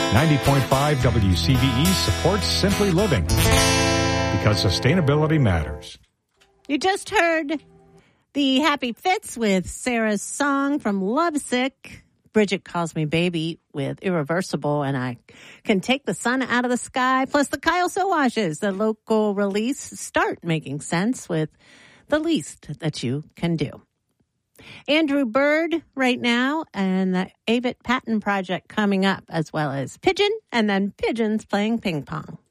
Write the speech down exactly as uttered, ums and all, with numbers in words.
ninety point five W C V E supports Simply Living because sustainability matters. You just heard the Happy Fits with Sarah's song from Lovesick. Bridget Calls Me Baby with Irreversible, and I Can Take the Sun Out of the Sky. Plus the Kyle Soashes, the local release, start making sense with The Least That You Can Do. Andrew Bird right now, and the Avett Patent Project coming up, as well as Pigeon, and then Pigeons playing ping pong.